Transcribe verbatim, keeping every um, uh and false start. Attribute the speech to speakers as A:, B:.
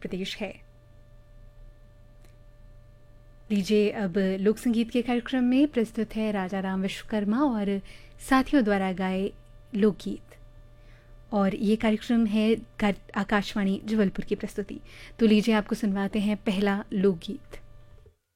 A: प्रदेश है। लीजिए अब लोक संगीत के कार्यक्रम में प्रस्तुत है राजा राम विश्वकर्मा और साथियों द्वारा गाए लोकगीत, और ये कार्यक्रम है आकाशवाणी जबलपुर की प्रस्तुति। तो लीजिए आपको सुनवाते हैं पहला लोकगीत।